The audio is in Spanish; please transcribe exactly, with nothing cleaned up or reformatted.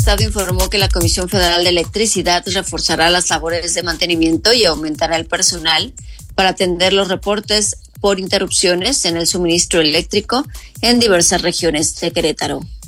Estado informó que la Comisión Federal de Electricidad reforzará las labores de mantenimiento y aumentará el personal para atender los reportes por interrupciones en el suministro eléctrico en diversas regiones de Querétaro.